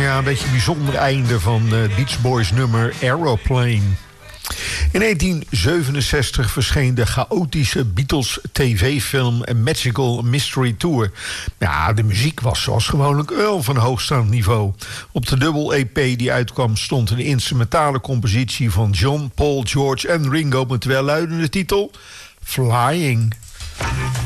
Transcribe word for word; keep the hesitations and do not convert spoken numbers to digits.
Ja, een beetje een bijzonder einde van de Beach Boys nummer Aeroplane. In negentien zevenenzestig verscheen de chaotische Beatles tv-film A Magical Mystery Tour. Ja, de muziek was zoals gewoonlijk wel van hoogstaand niveau. Op de dubbel-E P die uitkwam stond een instrumentale compositie van John, Paul, George en Ringo met de welluidende titel Flying.